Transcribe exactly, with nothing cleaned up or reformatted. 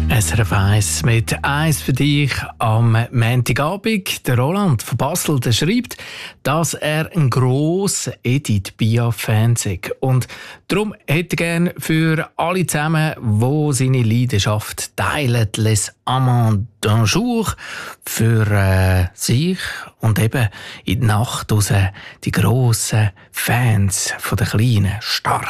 S R F eins mit «Eins für dich» am Montagabend. Der Roland von Basel der schreibt, dass er ein grosser Edith Piaf-Fan ist. Und darum hätte er gerne für alle zusammen, die seine Leidenschaft teilen, «Les Amants d'un jour», für äh, sich und eben in die Nacht raus die grossen Fans von den kleinen, starken